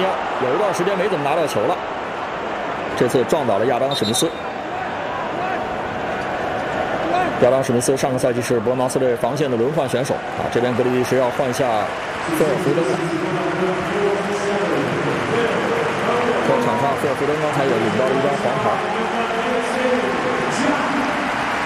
尼奥有一段时间没怎么拿到球了，这次撞倒了亚当史密斯。亚当史密斯上个赛季是伯恩茅斯队防线的轮换选手啊，这边格里利什要换下菲尔福登了。在场上，菲尔福登刚才也领到了一张黄牌。